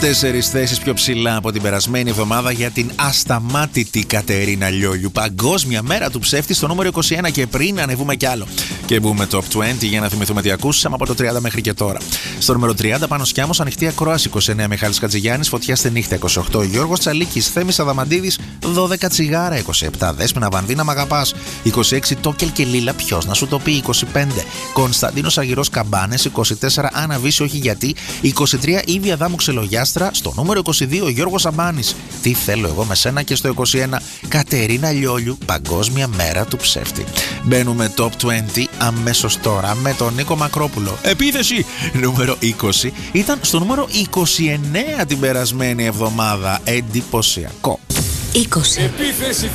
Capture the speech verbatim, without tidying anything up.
Τέσσερις θέσεις πιο ψηλά από την περασμένη εβδομάδα για την ασταμάτητη Κατερίνα Λιόλιου. Παγκόσμια μέρα του ψεύτη στο νούμερο είκοσι ένα και πριν ανεβούμε κι άλλο. Και μπούμε top είκοσι για να θυμηθούμε τι ακούσαμε από το τριάντα μέχρι και τώρα. Στο νούμερο τριάντα Πάνος Κιάμος, ανοιχτή ακρόαση είκοσι εννέα Μιχάλης Χατζηγιάννης, φωτιά στη νύχτα είκοσι οκτώ Γιώργος Τσαλίκης, Θέμης Αδαμαντίδης, δώδεκα τσιγάρα είκοσι επτά Δέσποινα Βανδίνα Μ' αγαπάς, είκοσι έξι Τόκελ και Λίλα, ποιος να σου το πει, είκοσι πέντε Κωνσταντίνος Αργυρός Καμπάνες, είκοσι τέσσερα Άννα Βύση όχι γιατί, είκοσι τρία Ήβη Αδάμου Ξελογιάστρα, στο νούμερο είκοσι δύο Γιώργος Αμπάνης, τι θέλω εγώ με σένα, και στο είκοσι ένα Κατερίνα Λιόλιου, παγκόσμια μέρα του ψεύτη. Μπαίνουμε top είκοσι αμέσως τώρα με τον Νίκο Μακρόπουλο. Επίθεση νούμερο είκοσι ήταν στο νούμερο είκοσι εννέα την περασμένη εβδομάδα. Εντυπωσιακό. είκοσι. Επίθεση.